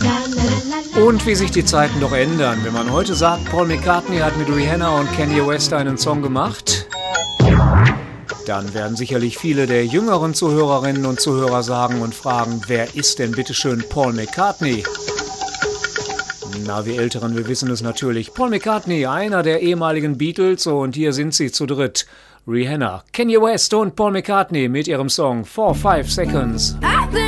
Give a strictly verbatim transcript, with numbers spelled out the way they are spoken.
Und wie sich die Zeiten doch ändern. Wenn man heute sagt, Paul McCartney hat mit Rihanna und Kanye West einen Song gemacht, dann werden sicherlich viele der jüngeren Zuhörerinnen und Zuhörer sagen und fragen, wer ist denn bitteschön Paul McCartney? Na, wir Älteren, wir wissen es natürlich. Paul McCartney, einer der ehemaligen Beatles, und hier sind sie zu dritt. Rihanna, Kanye West und Paul McCartney mit ihrem Song four five Seconds. I think